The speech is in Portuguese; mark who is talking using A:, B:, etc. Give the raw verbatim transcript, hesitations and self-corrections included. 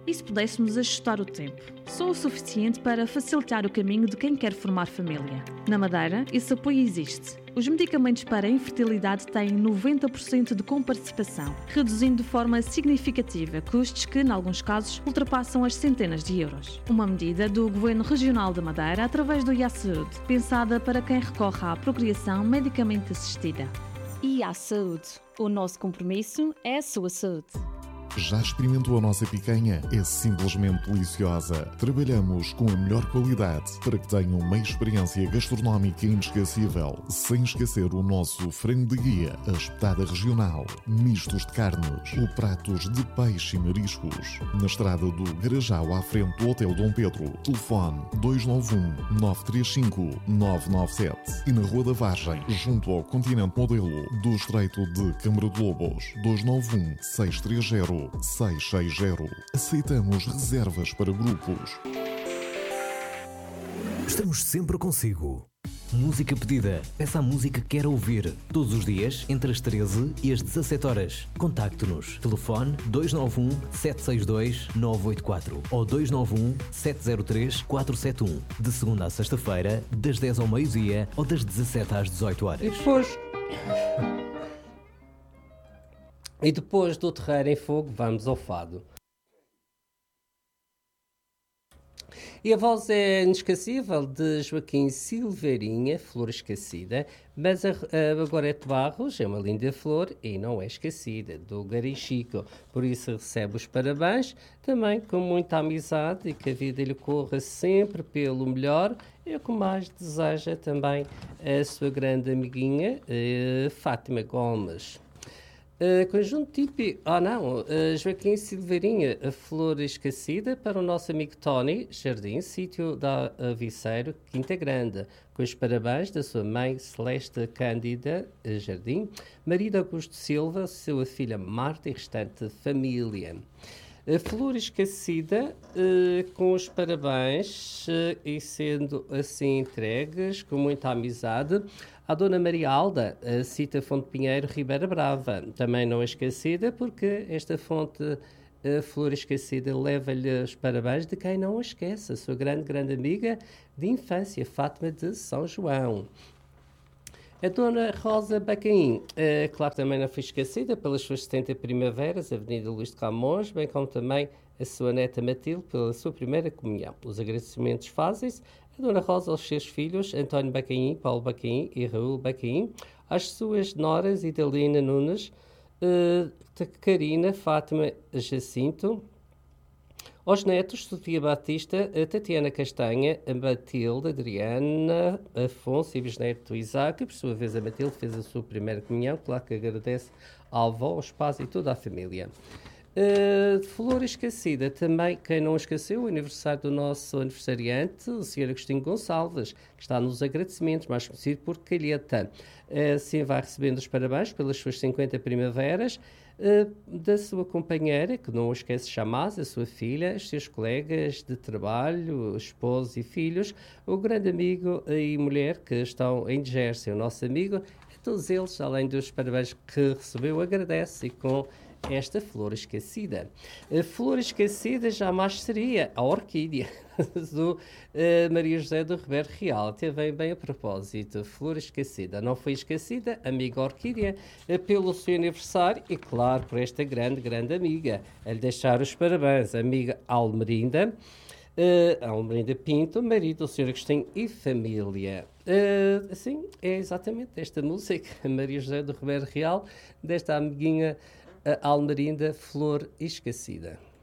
A: E se pudéssemos ajustar o tempo? Só o suficiente para facilitar o caminho de quem quer formar família. Na Madeira, esse apoio existe. Os medicamentos para a infertilidade têm noventa por cento de comparticipação, reduzindo de forma significativa custos que, em alguns casos, ultrapassam as centenas de euros. Uma medida do Governo Regional da Madeira através do I A Saúde, pensada para quem recorre à procriação medicamente assistida.
B: I A Saúde. O nosso compromisso é a sua saúde.
C: Já experimentou a nossa picanha? É simplesmente deliciosa. Trabalhamos com a melhor qualidade para que tenha uma experiência gastronómica inesquecível, sem esquecer o nosso frango de guia, a espetada regional, mistos de carnes ou pratos de peixe e mariscos. Na estrada do Garajal, à frente do Hotel Dom Pedro. Telefone dois nove um, nove três cinco, nove nove sete. E na Rua da Vargem, junto ao Continente Modelo do Estreito de Câmara de Lobos. dois nove um, seis três zero, seis seis zero. Aceitamos reservas para grupos.
D: Estamos sempre consigo. Música pedida. Peça a música que quer ouvir. Todos os dias, entre as treze e as dezassete horas. Contacte-nos. Telefone dois nove um, sete seis dois, nove oito quatro ou dois nove um, sete zero três, quatro sete um. De segunda a sexta-feira, das dez ao meio-dia ou das dezassete às dezoito horas.
E: E depois... E depois do Terreiro em Fogo, vamos ao fado. E a voz é inesquecível de Joaquim Silveirinha, flor esquecida, mas a, a Gorete Barros é uma linda flor e não é esquecida, do Garichico. Por isso recebe os parabéns, também com muita amizade e que a vida lhe corra sempre pelo melhor. E o que mais deseja também a sua grande amiguinha, uh, Fátima Gomes. Uh, conjunto típico, ah não, uh, Joaquim Silveirinha, a flor esquecida para o nosso amigo Tony Jardim, sítio da Aviceiro, Quinta Grande, com os parabéns da sua mãe Celeste Cândida Jardim, marido Augusto Silva, sua filha Marta e restante família. A flor esquecida, uh, com os parabéns uh, e sendo assim entregues com muita amizade, à Dona Maria Alda, a Cita Fonte Pinheiro, Ribeira Brava. Também não esquecida, porque esta fonte, a flor esquecida, leva-lhe os parabéns de quem não a esquece, a sua grande, grande amiga de infância, Fátima de São João. A Dona Rosa Bacaim, uh, claro que também não foi esquecida pelas suas setenta primaveras, Avenida Luís de Camões, bem como também a sua neta Matilde pela sua primeira comunhão. Os agradecimentos fazem-se a Dona Rosa aos seus filhos, António Bacaim, Paulo Bacaim e Raul Bacaim, às suas noras Idalina Nunes, uh, Carina, Fátima Jacinto, aos netos, Sofia Batista, a Tatiana Castanha, a Matilde, Adriana, Afonso e bisneto Isaac, e por sua vez a Matilde fez a sua primeira comunhão, claro que agradece à avó, aos pais e toda a família. Uh, flor esquecida, também quem não esqueceu, o aniversário do nosso aniversariante, o senhor Agostinho Gonçalves, que está nos agradecimentos, mais conhecido por Calheta. Uh, assim vai recebendo os parabéns pelas suas cinquenta primaveras, uh, da sua companheira, que não o esquece jamais, a sua filha, os seus colegas de trabalho, esposos e filhos, o grande amigo e mulher que estão em Gércia, o nosso amigo, a todos eles, além dos parabéns que recebeu, agradece e com esta flor esquecida. A flor esquecida jamais seria a orquídea do uh, Maria José do Ribeiro Real. Até bem, bem a propósito. Flor esquecida. Não foi esquecida, amiga orquídea, uh, pelo seu aniversário e, claro, por esta grande, grande amiga. A lhe deixar os parabéns, amiga Almerinda. Uh, Almerinda Pinto, marido do senhor Agostinho e família. Uh, assim, é exatamente esta música, Maria José do Ribeiro Real, desta amiguinha a Almerinda, flor esquecida.